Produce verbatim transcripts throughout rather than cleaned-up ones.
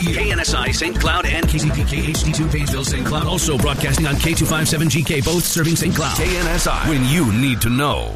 K N S I Saint Cloud and K Z P K H D two Painesville Saint Cloud. Also broadcasting on K two fifty-seven G K, both serving Saint Cloud. K N S I, when you need to know.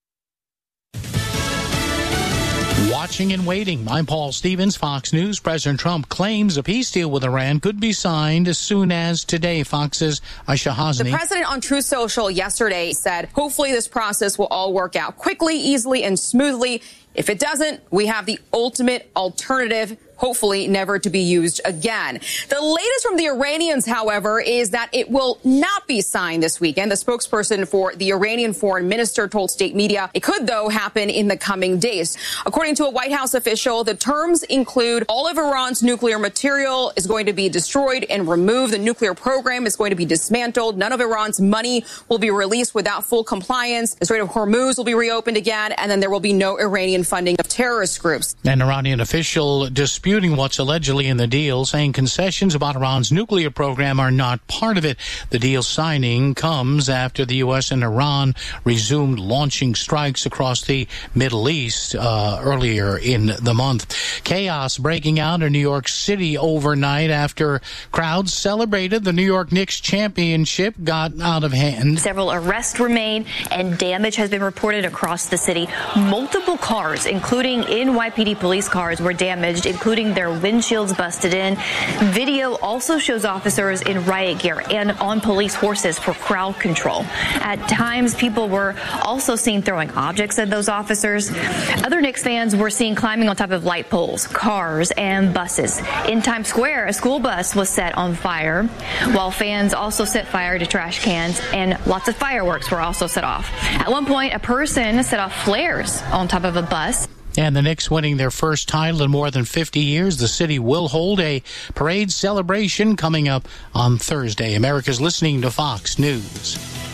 Watching and waiting. I'm Paul Stevens, Fox News. President Trump claims a peace deal with Iran could be signed as soon as today. Fox's Aisha Hasni. The president on Truth Social yesterday said, hopefully this process will all work out quickly, easily, and smoothly. If it doesn't, we have the ultimate alternative, hopefully never to be used again. The latest from the Iranians, however, is that it will not be signed this weekend. The spokesperson for the Iranian foreign minister told state media it could, though, happen in the coming days. According to a White House official, the terms include all of Iran's nuclear material is going to be destroyed and removed. The nuclear program is going to be dismantled. None of Iran's money will be released without full compliance. The Strait of Hormuz will be reopened again, and then there will be no Iranian funding of terrorist groups. An Iranian official disputing what's allegedly in the deal, saying concessions about Iran's nuclear program are not part of it. The deal signing comes after the U S and Iran resumed launching strikes across the Middle East uh, earlier in the month. Chaos breaking out in New York City overnight after crowds celebrated the New York Knicks championship got out of hand. Several arrests were made and damage has been reported across the city. Multiple cars, including N Y P D police cars, were damaged, including their windshields busted in. Video also shows officers in riot gear and on police horses for crowd control. At times, people were also seen throwing objects at those officers. Other Knicks fans were seen climbing on top of light poles, cars, and buses. In Times Square, a school bus was set on fire, while fans also set fire to trash cans, and lots of fireworks were also set off. At one point, a person set off flares on top of a bus. And the Knicks winning their first title in more than fifty years. The city will hold a parade celebration coming up on Thursday. America's listening to Fox News.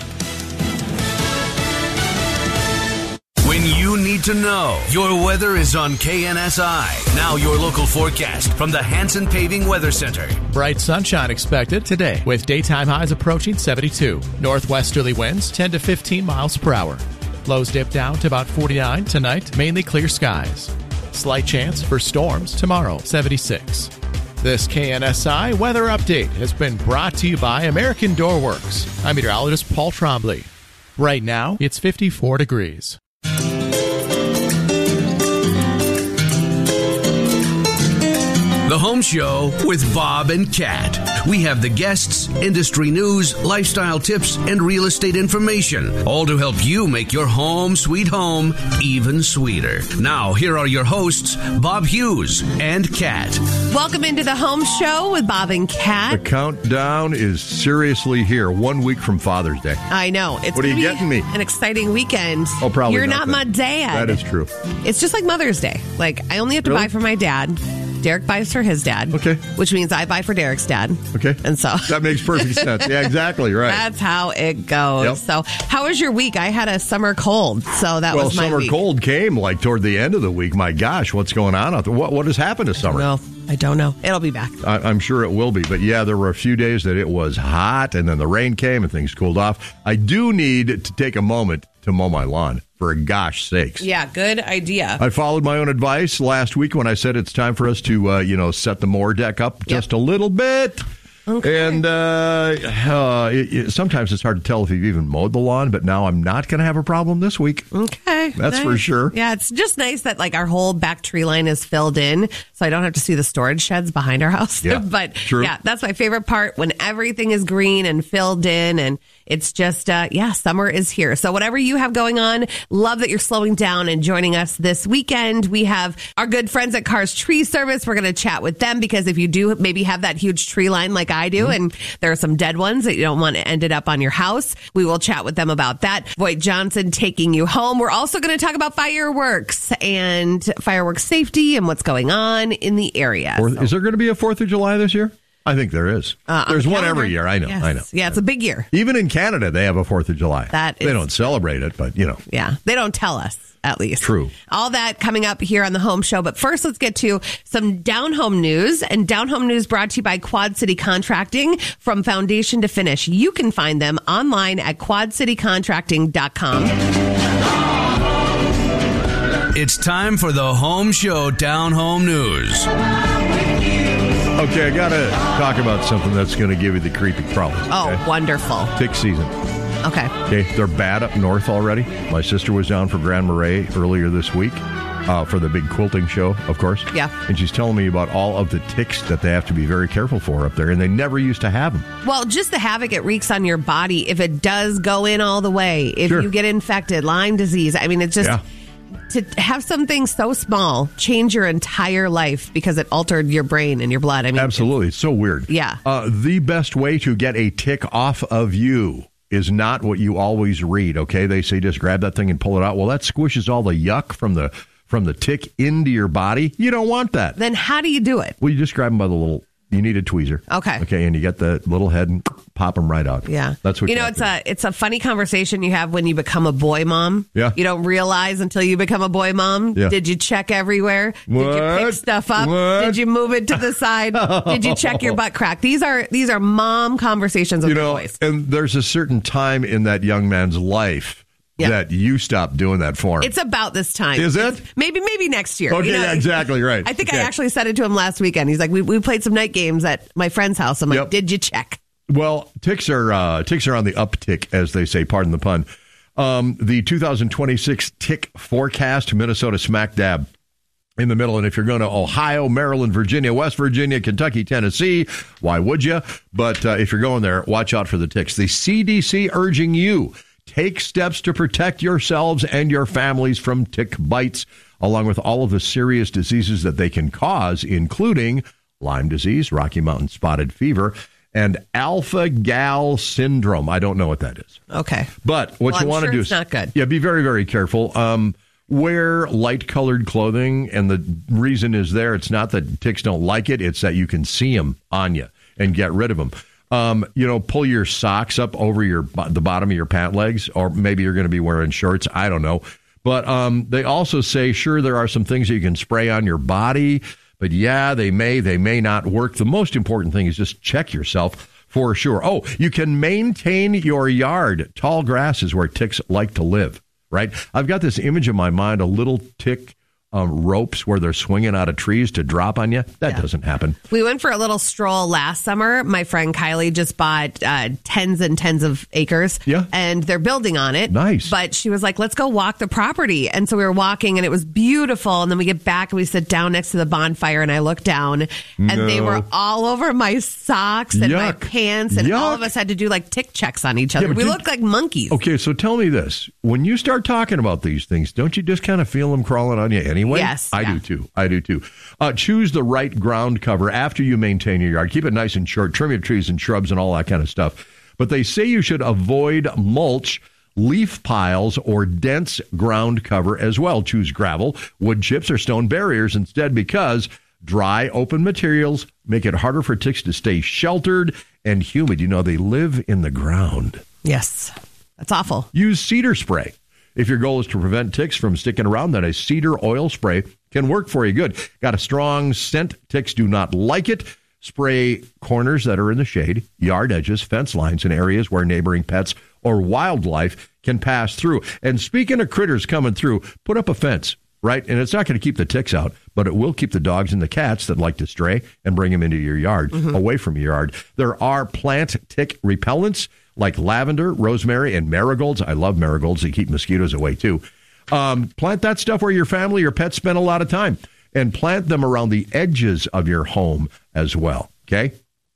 When you need to know, your weather is on K N S I. Now your local forecast from the Hanson Paving Weather Center. Bright sunshine expected today with daytime highs approaching seventy-two. Northwesterly winds ten to fifteen miles per hour. Lows dip down to about forty-nine tonight, mainly clear skies. Slight chance for storms tomorrow, seventy-six. This K N S I weather update has been brought to you by American Door Works. I'm meteorologist Paul Trombley. Right now, it's fifty-four degrees. The Home Show with Bob and Kat. We have the guests, industry news, lifestyle tips, and real estate information, all to help you make your home sweet home even sweeter. Now, here are your hosts, Bob Hughes and Kat. Welcome into the Home Show with Bob and Kat. The countdown is seriously here, one week from Father's Day. I know. It's what are you be getting me? An exciting weekend. Oh, probably You're nothing. not my dad. That is true. It's just like Mother's Day. Like, I only have to Really? buy for my dad. Derek buys for his dad. Okay. Which means I buy for Derek's dad. Okay. And so. That makes perfect sense. Yeah, exactly right. That's how it goes. Yep. So, how was your week? I had a summer cold, so that well, was my summer week. cold came like toward the end of the week. My gosh, what's going on out there? What, what has happened to summer? Well, I don't know. It'll be back. I, I'm sure it will be. But yeah, there were a few days that it was hot, and then the rain came and things cooled off. I do need to take a moment to mow my lawn, for gosh sakes. Yeah, good idea. I followed my own advice last week when I said it's time for us to, uh, you know, set the mower deck up just Yep. a little bit. Okay. And uh, uh, it, it, sometimes it's hard to tell if you've even mowed the lawn, but now I'm not going to have a problem this week. Okay. That's for nice. sure. Yeah, it's just nice that like our whole back tree line is filled in, so I don't have to see the storage sheds behind our house. Yeah, but true. yeah, that's my favorite part, when everything is green and filled in, and it's just, uh, yeah, summer is here. So whatever you have going on, love that you're slowing down and joining us this weekend. We have our good friends at Cars Tree Service. We're going to chat with them, because if you do maybe have that huge tree line like I do, mm-hmm. and there are some dead ones that you don't want to end it up on your house, we will chat with them about that. Voight Johnson taking you home. We're also going to talk about fireworks and fireworks safety and what's going on in the area. Fourth, so. Is there going to be a fourth of July this year? I think there is. Uh, There's on one calendar. every year. I know. Yes. I know. Yeah, it's a big year. Even in Canada, they have a fourth of July. That they is, don't celebrate it, but, you know. Yeah, they don't tell us, at least. True. All that coming up here on the Home Show. But first, let's get to some Down Home news. And Down Home news brought to you by Quad City Contracting. From foundation to finish, you can find them online at quad city contracting dot com. It's time for the Home Show Down Home News. Okay, I got to talk about something that's going to give you the creepy crawlies. Oh, okay? wonderful. Tick season. Okay. Okay, they're bad up north already. My sister was down for Grand Marais earlier this week uh, for the big quilting show, of course. Yeah. And she's telling me about all of the ticks that they have to be very careful for up there, and they never used to have them. Well, just the havoc it wreaks on your body if it does go in all the way. If Sure. you get infected, Lyme disease. I mean, it's just... Yeah. To have something so small change your entire life because it altered your brain and your blood. I mean, Absolutely. It's so weird. Yeah. Uh, the best way to get a tick off of you is not what you always read, okay? They say just grab that thing and pull it out. Well, that squishes all the yuck from the from the tick into your body. You don't want that. Then how do you do it? Well, you just grab them by the little... You need a tweezer. Okay. Okay, and you get the little head and pop them right out. Yeah. That's what you you know, have it's to a it's a funny conversation you have when you become a boy mom. Yeah. You don't realize until you become a boy mom. Yeah. Did you check everywhere? Did you What? pick stuff up? What? Did you move it to the side? Did you check your butt crack? These are these are mom conversations with You know, boys. and there's a certain time in that young man's life Yeah. that you stop doing that for him. It's about this time. Is it? Maybe maybe next year. Okay, You know, yeah, exactly right. I think Okay. I actually said it to him last weekend. He's like, we, we played some night games at my friend's house. I'm like, Yep. did you check? Well, ticks are uh, ticks are on the uptick, as they say. Pardon the pun. Um, the two thousand twenty-six tick forecast, Minnesota smack dab in the middle. And if you're going to Ohio, Maryland, Virginia, West Virginia, Kentucky, Tennessee, why would you? But uh, if you're going there, watch out for the ticks. The C D C urging you, take steps to protect yourselves and your families from tick bites, along with all of the serious diseases that they can cause, including Lyme disease, Rocky Mountain spotted fever, and alpha-gal syndrome. I don't know what that is. Okay. But what Well, you I'm want to sure do it's is not good. Yeah, be very, very careful. Um, wear light-colored clothing, and the reason is there. It's not that ticks don't like it. It's that you can see them on you and get rid of them. Um, you know, pull your socks up over your the bottom of your pant legs, or maybe you're going to be wearing shorts. I don't know. But um, they also say, sure, there are some things that you can spray on your body, but yeah, they may, they may not work. The most important thing is just check yourself for sure. Oh, you can maintain your yard. Tall grass is where ticks like to live, right? I've got this image in my mind, a little tick Um, ropes where they're swinging out of trees to drop on you. That Yeah. doesn't happen. We went for a little stroll last summer. My friend Kylie just bought uh, tens and tens of acres. Yeah. And they're building on it. Nice. But she was like, let's go walk the property. And so we were walking and it was beautiful. And then we get back and we sit down next to the bonfire and I look down and No. they were all over my socks and my Yuck. pants. And all Yuck. of us had to do like tick checks on each other. but we did- looked like monkeys. Okay, so tell me this. When you start talking about these things, don't you just kind of feel them crawling on you anyway? Yes, I yeah. do too. I do too. Uh, choose the right ground cover after you maintain your yard. Keep it nice and short. Trim your trees and shrubs and all that kind of stuff. But they say you should avoid mulch, leaf piles, or dense ground cover as well. Choose gravel, wood chips, or stone barriers instead, because dry, open materials make it harder for ticks to stay sheltered and humid. You know, they live in the ground. Yes. That's awful. Use cedar spray. If your goal is to prevent ticks from sticking around, then a cedar oil spray can work for you good. Got a strong scent. Ticks do not like it. Spray corners that are in the shade, yard edges, fence lines, and areas where neighboring pets or wildlife can pass through. And speaking of critters coming through, put up a fence, right? And it's not going to keep the ticks out, but it will keep the dogs and the cats that like to stray and bring them into your yard, Mm-hmm. away from your yard. There are plant tick repellents like lavender, rosemary, and marigolds. I love marigolds. They keep mosquitoes away, too. Um, plant that stuff where your family or pets spend a lot of time, and plant them around the edges of your home as well, okay?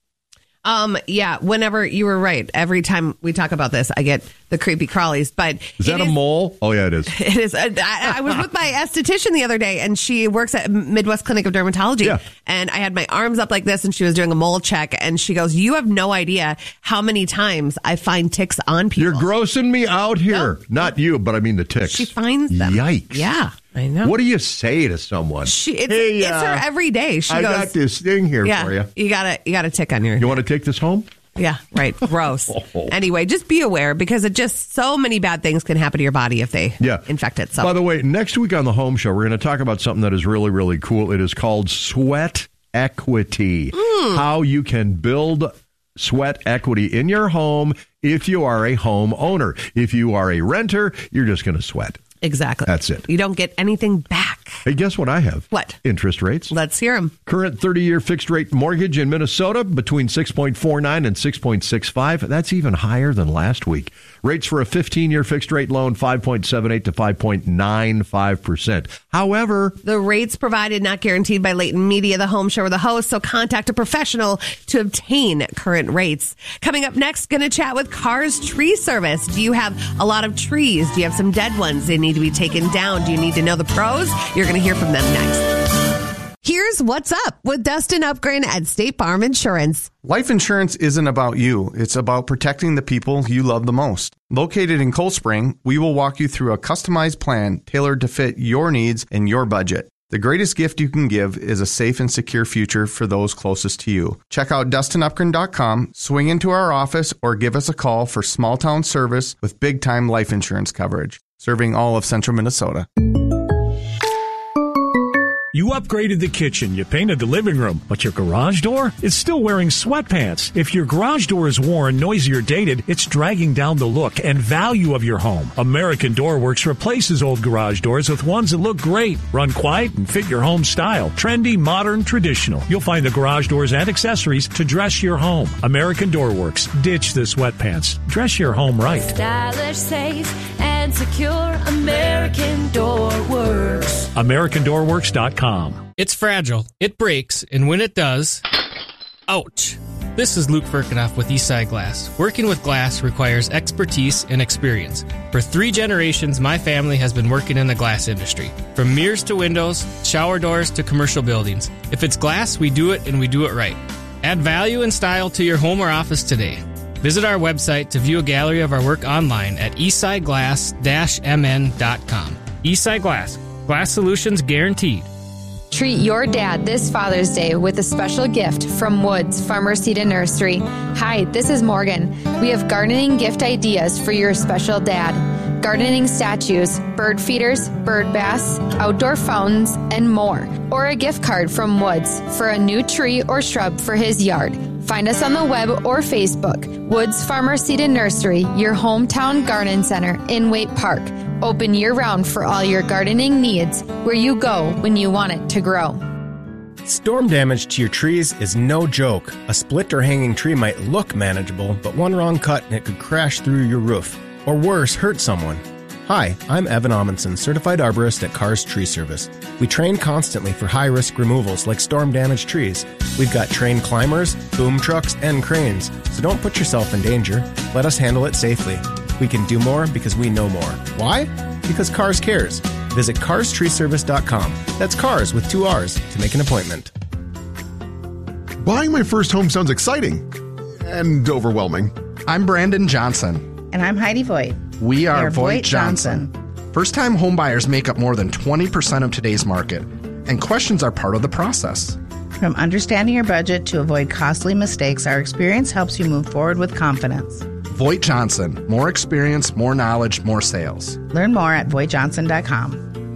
Um, yeah, whenever you were right. Every time we talk about this, I get the creepy crawlies. But Is that it a mole? Oh, yeah, it is. It is. I, I was with my esthetician the other day, and she works at Midwest Clinic of Dermatology. Yeah. And I had my arms up like this, and she was doing a mole check, and she goes, "You have no idea how many times I find ticks on people." You're grossing me out here. No. Not you, but I mean the ticks. She finds them. Yikes. Yeah, I know. What do you say to someone? She, it's, Hey, it's uh, her every day. She I goes, got this thing here yeah, for you. you gotta, you gotta tick on your. You want to take this home? Yeah, right. Gross. Oh. Anyway, just be aware because it just so many bad things can happen to your body if they Yeah. infect it. So, By the way, next week on the Home Show, we're going to talk about something that is really, really cool. It is called sweat equity. Mm. How you can build sweat equity in your home if you are a home owner. If you are a renter, you're just going to sweat. exactly. That's it. You don't get anything back. back. Hey, guess what I have? What? Interest rates. Let's hear them. Current thirty-year fixed-rate mortgage in Minnesota between six point four nine and six point six five. That's even higher than last week. Rates for a fifteen-year fixed-rate loan, five point seven eight to five point nine five percent. However, the rates provided not guaranteed by Leighton Media, the home show or the host, so contact a professional to obtain current rates. Coming up next, going to chat with Cars Tree Service. Do you have a lot of trees? Do you have some dead ones? They need to be taken down. Do you need to know the pros? You're going to hear from them next. Here's what's up with Dustin Upgren at State Farm Insurance. Life insurance isn't about you. It's about protecting the people you love the most. Located in Cold Spring, we will walk you through a customized plan tailored to fit your needs and your budget. The greatest gift you can give is a safe and secure future for those closest to you. Check out Dustin Upgren dot com, swing into our office, or give us a call for small town service with big time life insurance coverage. Serving all of central Minnesota. You upgraded the kitchen, you painted the living room, but your garage door is still wearing sweatpants. If your garage door is worn, noisy, or dated, it's dragging down the look and value of your home. American Door Works replaces old garage doors with ones that look great, run quiet, and fit your home style. Trendy, modern, traditional. You'll find the garage doors and accessories to dress your home. American Door Works. Ditch the sweatpants. Dress your home right. Stylish, safe, and secure. American Door Works. American Door Works dot com. It's fragile. It breaks, and when it does, ouch. This is Luke Firkinoff with Eastside Glass. Working with glass requires expertise and experience. For three generations, my family has been working in the glass industry. From mirrors to windows, shower doors to commercial buildings. If it's glass, we do it and we do it right. Add value and style to your home or office today. Visit our website to view a gallery of our work online at eastside glass dash m n dot com. Eastside Glass. Glass solutions guaranteed. Treat your dad this Father's Day with a special gift from Woods Farmer Seed and Nursery. Hi, this is Morgan. We have gardening gift ideas for your special dad. Gardening statues, bird feeders, bird baths, outdoor fountains, and more. Or a gift card from Woods for a new tree or shrub for his yard. Find us on the web or Facebook. Woods Farmer Seed and Nursery, your hometown garden center in Waite Park. Open year-round for all your gardening needs, where you go when you want it to grow. Storm damage to your trees is no joke. A split or hanging tree might look manageable, but one wrong cut and it could crash through your roof. Or worse, hurt someone. Hi, I'm Evan Amundsen, certified arborist at Cars Tree Service. We train constantly for high-risk removals like storm-damaged trees. We've got trained climbers, boom trucks, and cranes, so don't put yourself in danger. Let us handle it safely. We can do more because we know more. Why? Because Cars cares. Visit cars tree service dot com. That's cars with two R's to make an appointment. Buying my first home sounds exciting and overwhelming. I'm Brandon Johnson. And I'm Heidi Voigt. We are, are Voigt, Voigt Johnson. Johnson. First-time homebuyers make up more than twenty percent of today's market, and questions are part of the process. From understanding your budget to avoid costly mistakes, our experience helps you move forward with confidence. Voigt Johnson. More experience, more knowledge, more sales. Learn more at voigt johnson dot com.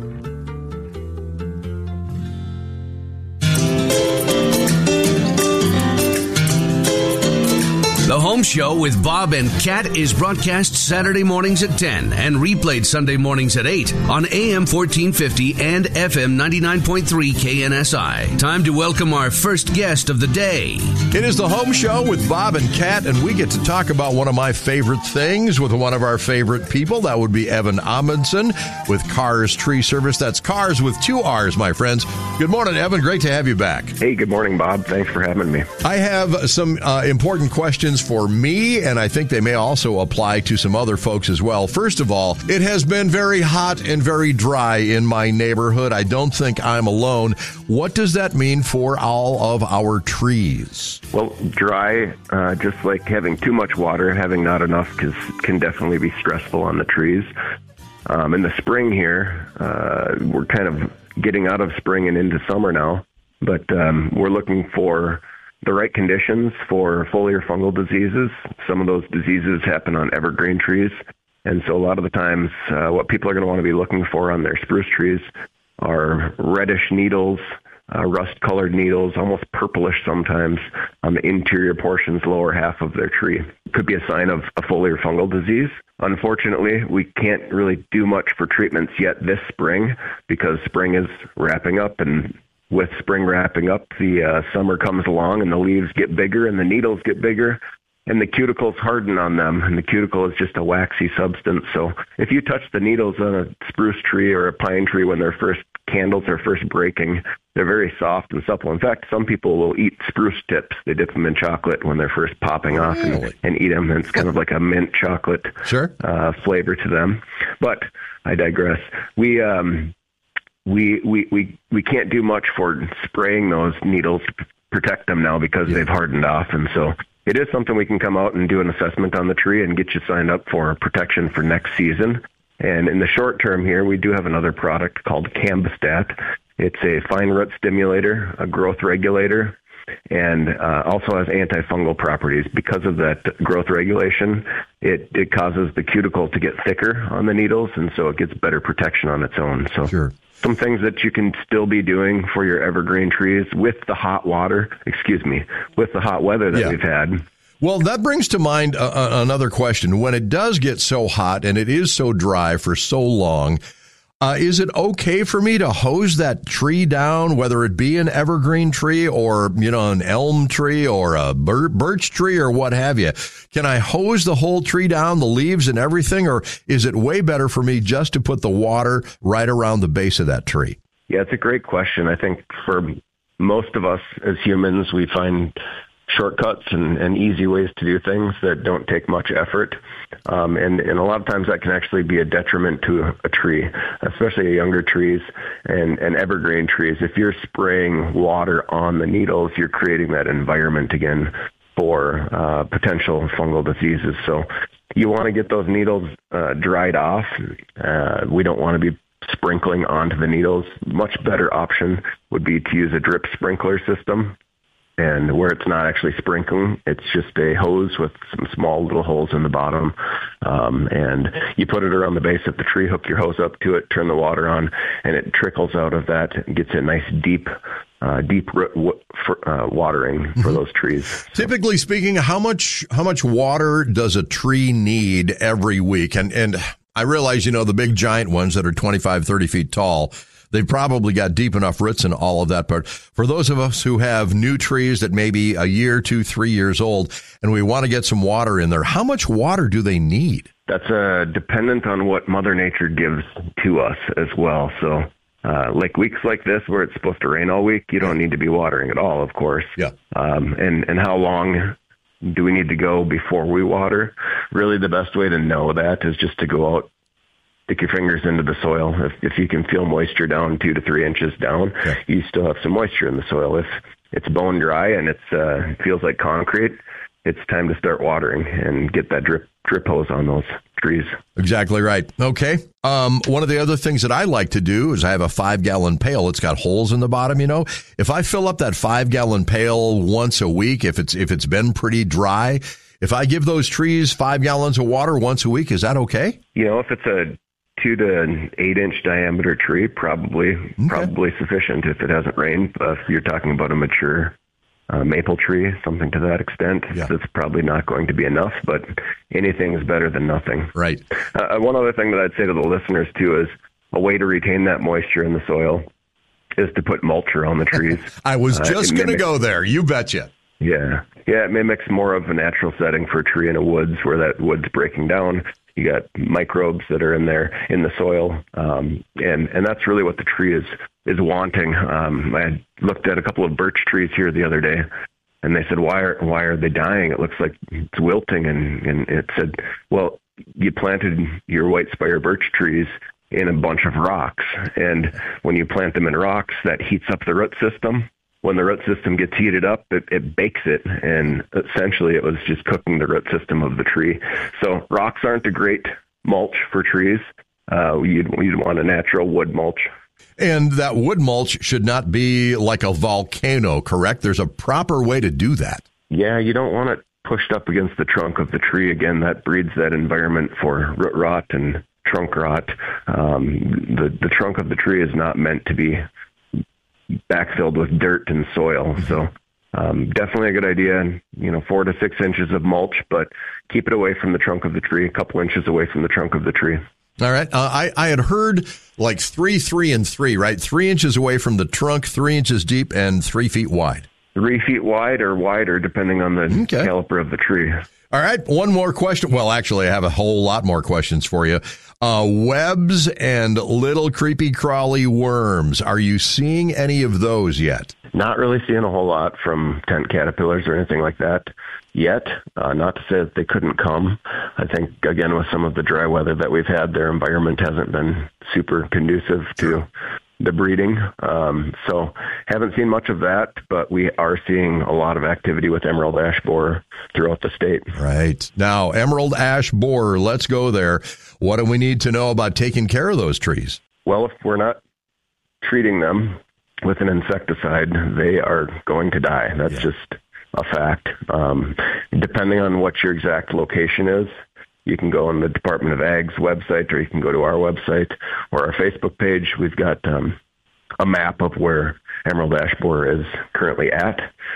The Home Show with Bob and Kat is broadcast Saturday mornings at ten and replayed Sunday mornings at eight on A M fourteen fifty and F M ninety-nine point three K N S I. Time to welcome our first guest of the day. It is the Home Show with Bob and Kat, and we get to talk about one of my favorite things with one of our favorite people. That would be Evan Amundsen with Cars Tree Service. That's cars with two R's, my friends. Good morning, Evan. Great to have you back. Hey, good morning, Bob. Thanks for having me. I have some uh, important questions for me, and I think they may also apply to some other folks as well. First of all, it has been very hot and very dry in my neighborhood. I don't think I'm alone. What does that mean for all of our trees? Well, dry, uh, just like having too much water, having not enough cause, can definitely be stressful on the trees. Um, in the spring here, uh, we're kind of getting out of spring and into summer now, but um, we're looking for the right conditions for foliar fungal diseases. Some of those diseases happen on evergreen trees. And so a lot of the times, uh, what people are going to want to be looking for on their spruce trees are reddish needles, uh, rust-colored needles, almost purplish sometimes, on the interior portions, lower half of their tree. It could be a sign of a foliar fungal disease. Unfortunately, we can't really do much for treatments yet this spring because spring is wrapping up, and with spring wrapping up, the uh, summer comes along and the leaves get bigger and the needles get bigger and the cuticles harden on them, and the cuticle is just a waxy substance. So if you touch the needles on a spruce tree or a pine tree when their first candles are first breaking, they're very soft and supple. In fact, some people will eat spruce tips. They dip them in chocolate when they're first popping off and, and eat them. And it's kind of like a mint chocolate sure. uh, flavor to them. But I digress. We um, we we we we can't do much for spraying those needles to protect them now because yeah. they've hardened off, and so it is something we can come out and do an assessment on the tree and get you signed up for protection for next season. And in the short term here, we do have another product called Cambistat. It's a fine root stimulator, a growth regulator, and uh, also has antifungal properties. Because of that growth regulation, it, it causes the cuticle to get thicker on the needles, and so it gets better protection on its own. So sure. Some things that you can still be doing for your evergreen trees with the hot water, excuse me, with the hot weather that yeah. we've had. Well, that brings to mind uh, another question. When it does get so hot and it is so dry for so long, uh, is it okay for me to hose that tree down, whether it be an evergreen tree or, you know, an elm tree or a bir- birch tree or what have you? Can I hose the whole tree down, the leaves and everything, or is it way better for me just to put the water right around the base of that tree? Yeah, it's a great question. I think for most of us as humans, we find shortcuts and, and easy ways to do things that don't take much effort. Um, and, and a lot of times that can actually be a detriment to a, a tree, especially younger trees and, and evergreen trees. If you're spraying water on the needles, you're creating that environment again for uh, potential fungal diseases. So you want to get those needles uh, dried off. Uh, we don't want to be sprinkling onto the needles. Much better option would be to use a drip sprinkler system. And where it's not actually sprinkling, it's just a hose with some small little holes in the bottom. Um, and you put it around the base of the tree, hook your hose up to it, turn the water on, and it trickles out of that and gets a nice deep, uh, deep root w- for, uh, watering for mm-hmm. those trees. So. Typically speaking, how much how much water does a tree need every week? And and I realize, you know, the big giant ones that are twenty-five, thirty feet tall, they've probably got deep enough roots and all of that. But for those of us who have new trees that may be a year, two, three years old, and we want to get some water in there, how much water do they need? That's uh, dependent on what Mother Nature gives to us as well. So uh, like weeks like this where it's supposed to rain all week, you don't need to be watering at all, of course. Yeah. Um, and, and how long do we need to go before we water? Really, the best way to know that is just to go out, stick your fingers into the soil. If, if you can feel moisture down two to three inches down, yeah. you still have some moisture in the soil. If it's bone dry and it's uh, feels like concrete, it's time to start watering and get that drip drip hose on those trees. Exactly right. Okay. Um, one of the other things that I like to do is I have a five gallon pail. It's got holes in the bottom. You know, if I fill up that five gallon pail once a week, if it's if it's been pretty dry, if I give those trees five gallons of water once a week, is that okay? You know, if it's a two to eight inch diameter tree, probably okay. probably sufficient if it hasn't rained. But if you're talking about a mature uh, maple tree, something to that extent, yeah. it's probably not going to be enough. But anything is better than nothing. Right. Uh, one other thing that I'd say to the listeners too is a way to retain that moisture in the soil is to put mulch around the trees. I was just uh, going to mimics- go there. You betcha. Yeah. Yeah, it mimics more of a natural setting for a tree in a woods where that wood's breaking down. You got microbes that are in there in the soil, um, and and that's really what the tree is is wanting. Um, I looked at a couple of birch trees here the other day, and they said, "Why are why are they dying? It looks like it's wilting." And, and it said, "Well, you planted your white spire birch trees in a bunch of rocks, and when you plant them in rocks, that heats up the root system." When the root system gets heated up, it, it bakes it, and essentially it was just cooking the root system of the tree. So rocks aren't a great mulch for trees. Uh, you'd, you'd want a natural wood mulch. And that wood mulch should not be like a volcano, correct? There's a proper way to do that. Yeah, you don't want it pushed up against the trunk of the tree. Again, that breeds that environment for root rot and trunk rot. Um, the, the trunk of the tree is not meant to be backfilled with dirt and soil. So um, definitely a good idea. You know, four to six inches of mulch, but keep it away from the trunk of the tree, a couple inches away from the trunk of the tree. All right. Uh, I, I had heard like three, three, and three, right? Three inches away from the trunk, three inches deep, and three feet wide. Three feet wide or wider, depending on the okay. caliper of the tree. All right. One more question. Well, actually, I have a whole lot more questions for you. Uh, webs and little creepy crawly worms. Are you seeing any of those yet? Not really seeing a whole lot from tent caterpillars or anything like that yet. Uh, not to say that they couldn't come. I think, again, with some of the dry weather that we've had, their environment hasn't been super conducive to the breeding. Um, so haven't seen much of that, but we are seeing a lot of activity with emerald ash borer throughout the state. Right. Now, emerald ash borer, let's go there. What do we need to know about taking care of those trees? Well, if we're not treating them with an insecticide, they are going to die. That's yeah. just a fact. Um, depending on what your exact location is, you can go on the Department of Ag's website, or you can go to our website or our Facebook page. We've got um, a map of where emerald ash borer is currently at.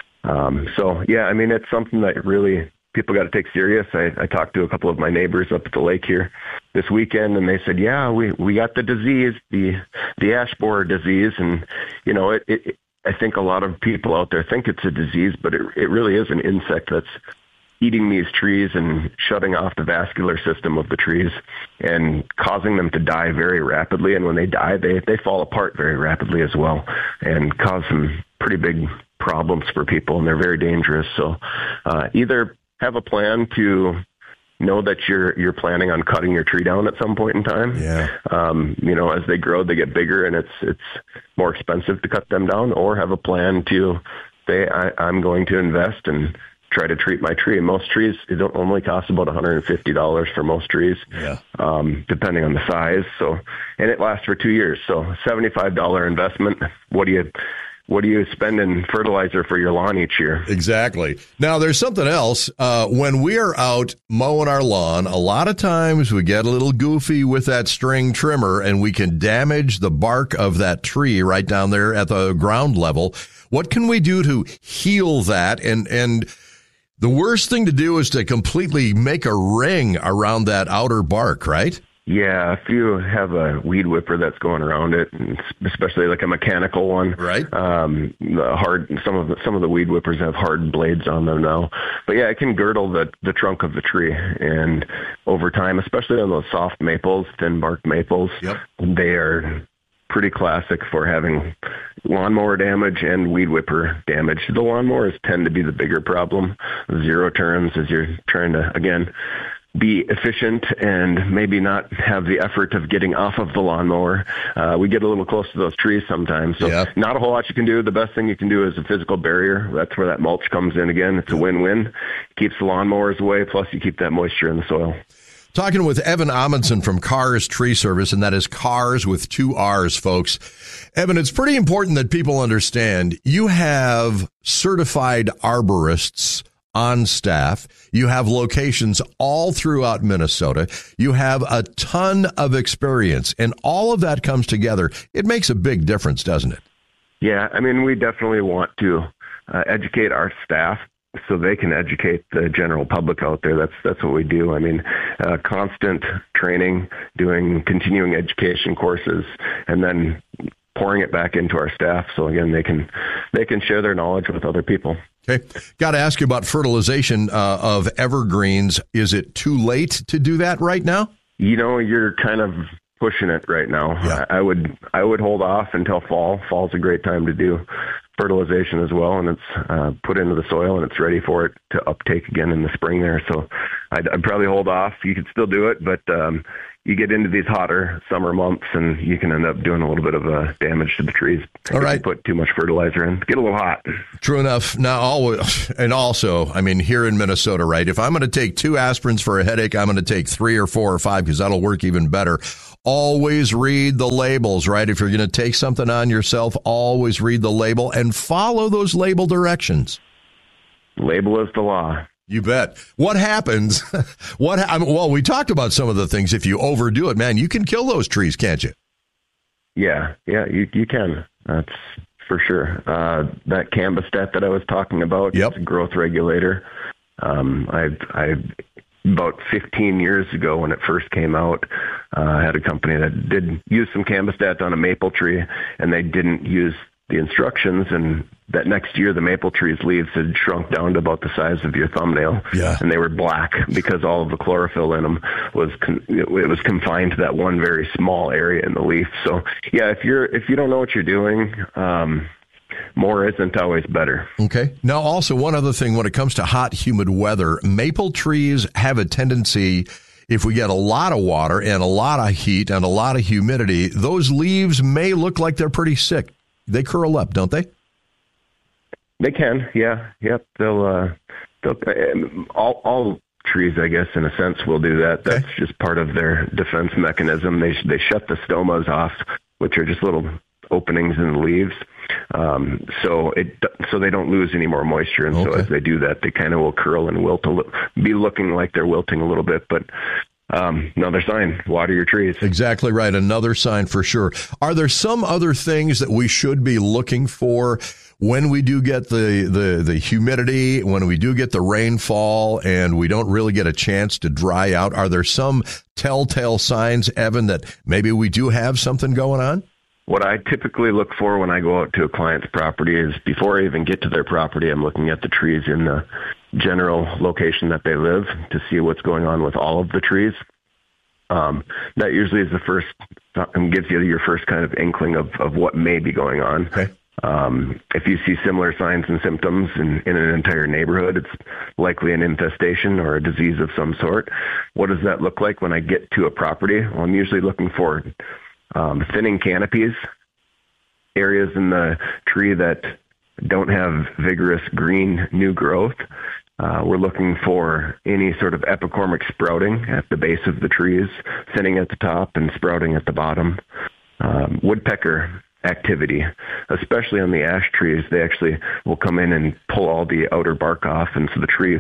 Um, so, yeah, I mean, it's something that really people got to take serious. I, I talked to a couple of my neighbors up at the lake here this weekend, and they said, yeah, we, we got the disease, the the ash borer disease. And, you know, it, it, I think a lot of people out there think it's a disease, but it, it really is an insect that's eating these trees and shutting off the vascular system of the trees and causing them to die very rapidly. And when they die, they, they fall apart very rapidly as well and cause some pretty big problems for people, and they're very dangerous. So uh, either have a plan to know that you're you're planning on cutting your tree down at some point in time. Yeah. Um, you know, as they grow, they get bigger, and it's it's more expensive to cut them down, or have a plan to say, I, I'm going to invest and try to treat my tree. Most trees, it don't only cost about one hundred fifty dollars for most trees, yeah. um, depending on the size. So, and it lasts for two years. So seventy-five dollars investment. What do you, what do you spend in fertilizer for your lawn each year? Exactly. Now, there's something else. Uh, when we are out mowing our lawn, a lot of times we get a little goofy with that string trimmer, and we can damage the bark of that tree right down there at the ground level. What can we do to heal that? And, and, the worst thing to do is to completely make a ring around that outer bark, right? Yeah, if you have a weed whipper that's going around it, and especially like a mechanical one, right? Um, the hard some of the some of the weed whippers have hard blades on them now, but yeah, it can girdle the the trunk of the tree, and over time, especially on those soft maples, thin bark maples, yep. they are pretty classic for having lawnmower damage and weed whipper damage. The lawnmowers tend to be the bigger problem. Zero turns as you're trying to, again, be efficient and maybe not have the effort of getting off of the lawnmower. Uh, we get a little close to those trees sometimes. So yeah. not a whole lot you can do. The best thing you can do is a physical barrier. That's where that mulch comes in again. It's a win-win. Keeps the lawnmowers away, plus you keep that moisture in the soil. Talking with Evan Amundsen from Cars Tree Service, and that is Cars with two R's, folks. Evan, it's pretty important that people understand you have certified arborists on staff. You have locations all throughout Minnesota. You have a ton of experience, and all of that comes together. It makes a big difference, doesn't it? Yeah, I mean, we definitely want to uh, educate our staff so they can educate the general public out there. That's that's what we do. I mean, uh, constant training, doing continuing education courses, and then pouring it back into our staff. So again, they can they can share their knowledge with other people. Okay, got to ask you about fertilization uh, of evergreens. Is it too late to do that right now? You know, you're kind of pushing it right now. Yeah. I would I would hold off until fall. Fall's a great time to do fertilization as well, and it's uh, put into the soil and it's ready for it to uptake again in the spring there. So I'd, I'd probably hold off. You could still do it, but um, you get into these hotter summer months and you can end up doing a little bit of uh, damage to the trees. All right. If you put too much fertilizer in, get a little hot. True enough. Now, always, and also, I mean, here in Minnesota, right, if I'm going to take two aspirins for a headache, I'm going to take three or four or five because that'll work even better. Always read the labels, right? If you're going to take something on yourself, always read the label and follow those label directions. Label is the law. You bet. What happens? What? I mean, well, we talked about some of the things. If you overdo it, man, you can kill those trees, can't you? Yeah, yeah, you you can. That's for sure. Uh, that Cambistat that I was talking about, yep. It's a growth regulator. Um, I, I, about fifteen years ago when it first came out, uh, I had a company that did use some Cambistat on a maple tree, and they didn't use the instructions, and that next year the maple tree's leaves had shrunk down to about the size of your thumbnail, yeah. and they were black because all of the chlorophyll in them was con- it was confined to that one very small area in the leaf. So yeah, if you're if you don't know what you're doing, um, more isn't always better. Okay. Now, also one other thing when it comes to hot, humid weather, maple trees have a tendency, if we get a lot of water and a lot of heat and a lot of humidity, those leaves may look like they're pretty sick. They curl up, don't they? They can, yeah, yep. They'll, uh, they'll um, all, all trees, I guess, in a sense, will do that. That's okay. Just part of their defense mechanism. They they shut the stomas off, which are just little openings in the leaves, um, so it so they don't lose any more moisture. And okay. so as they do that, they kind of will curl and wilt a li- be looking like they're wilting a little bit, but. Um, another sign, water your trees. Exactly right. Another sign for sure. Are there some other things that we should be looking for when we do get the, the, the humidity, when we do get the rainfall and we don't really get a chance to dry out? Are there some telltale signs, Evan, that maybe we do have something going on? What I typically look for when I go out to a client's property is before I even get to their property, I'm looking at the trees in the general location that they live to see what's going on with all of the trees. Um, that usually is the first, um, gives you your first kind of inkling of, of what may be going on. Okay. Um, if you see similar signs and symptoms in, in an entire neighborhood, it's likely an infestation or a disease of some sort. What does that look like when I get to a property? Well, I'm usually looking for um, thinning canopies, areas in the tree that don't have vigorous green new growth. Uh, we're looking for any sort of epicormic sprouting at the base of the trees, thinning at the top and sprouting at the bottom. Um, woodpecker activity, especially on the ash trees, they actually will come in and pull all the outer bark off, and so the tree,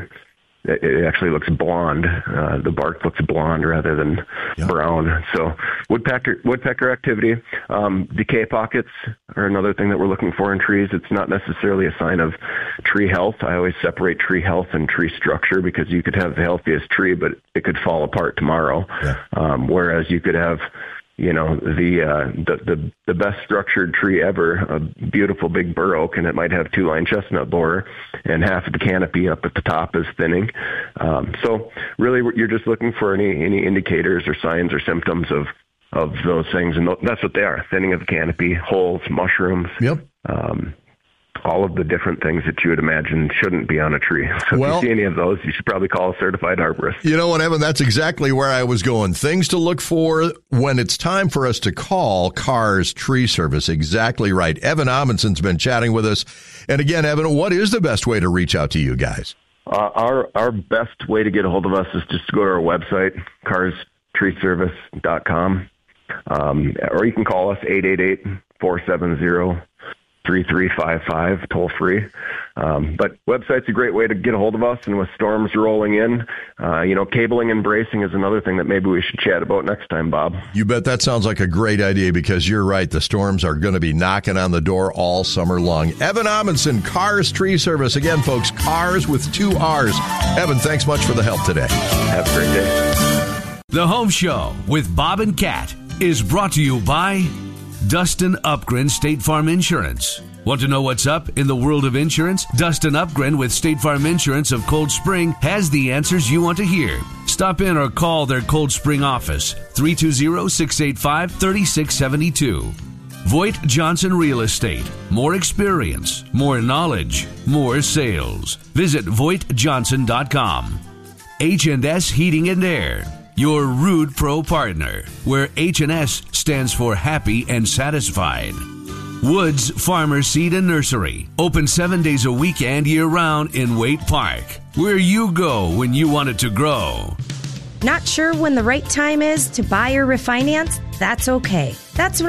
it actually looks blonde. Uh, the bark looks blonde rather than yeah. brown. So woodpecker woodpecker activity. Um, decay pockets are another thing that we're looking for in trees. It's not necessarily a sign of tree health. I always separate tree health and tree structure, because you could have the healthiest tree, but it could fall apart tomorrow. Yeah. Um, whereas you could have you know, the, uh, the, the, the best structured tree ever, a beautiful big bur oak, and it might have two line chestnut borer, and half of the canopy up at the top is thinning. Um, so really you're just looking for any, any indicators or signs or symptoms of, of those things. And that's what they are: thinning of the canopy, holes, mushrooms. Yep. Um, all of the different things that you would imagine shouldn't be on a tree. So well, if you see any of those, you should probably call a certified arborist. You know what, Evan, that's exactly where I was going. Things to look for when it's time for us to call Carr's Tree Service. Exactly right. Evan Amundsen's been chatting with us. And again, Evan, what is the best way to reach out to you guys? Uh, our our best way to get a hold of us is just to go to our website, cars tree service dot com. Um, or you can call us eight eight eight, four seven zero, three three five five, toll free. Um, but website's a great way to get a hold of us, and with storms rolling in, uh, you know, cabling and bracing is another thing that maybe we should chat about next time, Bob. You bet. That sounds like a great idea, because you're right. The storms are going to be knocking on the door all summer long. Evan Amundsen, Carr's Tree Service. Again, folks, Cars with two R's. Evan, thanks much for the help today. Have a great day. The Home Show with Bob and Kat is brought to you by Dustin Upgren State Farm Insurance. Want to know what's up in the world of insurance? Dustin Upgren with State Farm Insurance of Cold Spring has the answers you want to hear. Stop in or call their Cold Spring office, three two zero, six eight five, three six seven two. Voigt Johnson Real Estate. More experience, more knowledge, more sales. Visit voigt johnson dot com. H and S Heating and Air, your Rude Pro partner, where H and S stands for happy and satisfied. Woods Farmer Seed and Nursery, open seven days a week and year-round in Waite Park, where you go when you want it to grow. Not sure when the right time is to buy or refinance? That's okay. That's